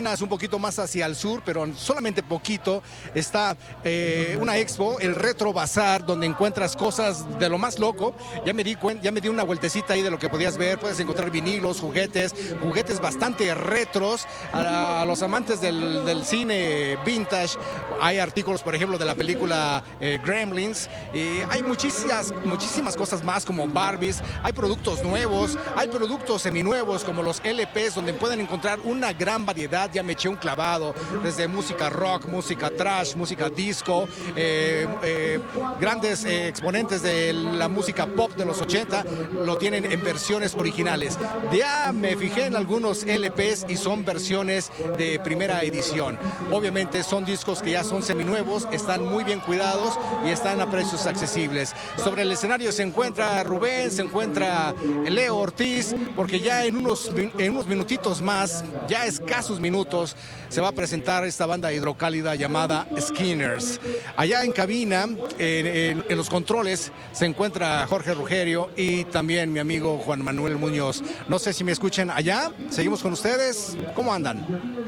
Un poquito más hacia el sur, pero solamente poquito, está una expo, el Retro Bazar, donde encuentras cosas de lo más loco. Ya me di una vueltecita ahí de lo que podías ver. Puedes encontrar vinilos, juguetes bastante retros. A los amantes del cine vintage, hay artículos, por ejemplo, de la película Gremlins. Hay muchísimas cosas más, como Barbies. Hay productos nuevos, hay productos seminuevos, como los LPs, donde pueden encontrar una gran variedad. Ya me eché un clavado desde música rock, música trash, música disco, grandes exponentes de la música pop de los 80 lo tienen en versiones originales. Ya me fijé en algunos LPs y son versiones de primera edición. Obviamente son discos que ya son seminuevos, están muy bien cuidados y están a precios accesibles. Sobre el escenario se encuentra Rubén, se encuentra Leo Ortiz, porque ya en unos minutitos más, ya escasos minutos, se va a presentar esta banda hidrocálida llamada Skinners. Allá en cabina, en los controles, se encuentra Jorge Rugerio y también mi amigo Juan Manuel Muñoz. No sé si me escuchan allá. Seguimos con ustedes. ¿Cómo andan?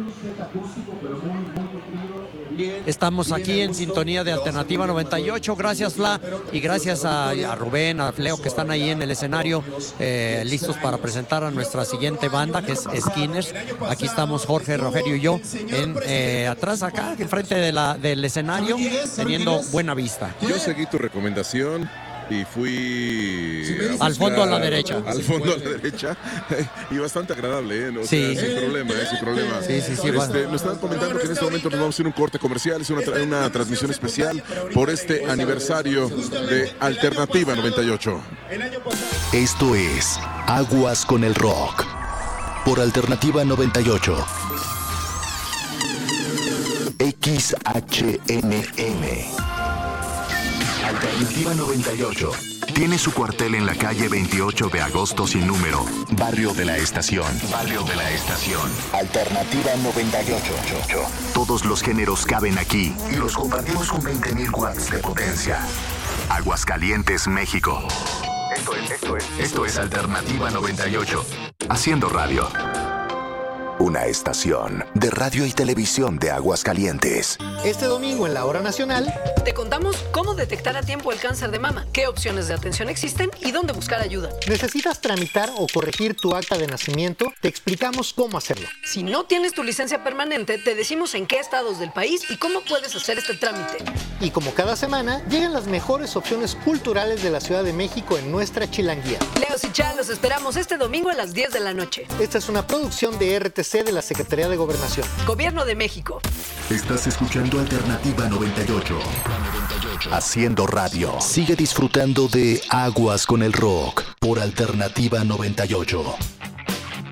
Estamos aquí en sintonía de Alternativa 98. Gracias, Fla, y gracias a Rubén, a Leo, que están ahí en el escenario, listos para presentar a nuestra siguiente banda, que es Skinners. Aquí estamos Jorge, Rogerio y yo, atrás acá, enfrente del escenario, teniendo buena vista. Yo seguí tu recomendación y fui al fondo a la derecha. Al fondo a la derecha. Y bastante agradable, ¿eh? O sí. Sea, sin problema. Sí. Nos estaban comentando que en este momento nos vamos a hacer un corte comercial, es una transmisión especial por este aniversario de Alternativa 98. Esto es Aguas con el Rock por Alternativa 98. XHNM. Alternativa 98 tiene su cuartel en la calle 28 de agosto sin número, Barrio de la Estación. Alternativa 98. Todos los géneros caben aquí y los compartimos con 20,000 watts de potencia. Aguascalientes, México. Esto es Alternativa 98. Haciendo radio. Una estación de radio y televisión de Aguascalientes. Este domingo en la Hora Nacional te contamos cómo detectar a tiempo el cáncer de mama, qué opciones de atención existen y dónde buscar ayuda. ¿Necesitas tramitar o corregir tu acta de nacimiento? Te explicamos cómo hacerlo. Si no tienes tu licencia permanente, te decimos en qué estados del país y cómo puedes hacer este trámite. Y como cada semana, llegan las mejores opciones culturales de la Ciudad de México en nuestra chilanguía. Leo y Chal, los esperamos este domingo a las 10 de la noche. Esta es una producción de RTC de la Secretaría de Gobernación. Gobierno de México. Estás escuchando Alternativa 98. Haciendo radio. Sigue disfrutando de Aguas con el Rock por Alternativa 98.